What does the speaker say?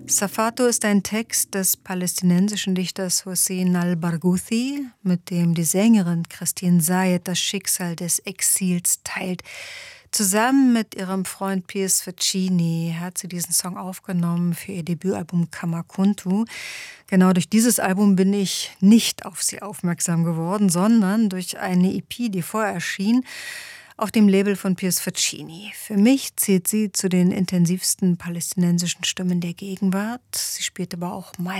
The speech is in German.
Safato ist ein Text des palästinensischen Dichters Hossein al-Barghouthi, mit dem die Sängerin Christine Zayed das Schicksal des Exils teilt. Zusammen mit ihrem Freund Piers Faccini hat sie diesen Song aufgenommen für ihr Debütalbum Kamakuntu. Genau durch dieses Album bin ich nicht auf sie aufmerksam geworden, sondern durch eine EP, die vorher erschien, auf dem Label von Piers Faccini. Für mich zählt sie zu den intensivsten palästinensischen Stimmen der Gegenwart. Sie spielt aber auch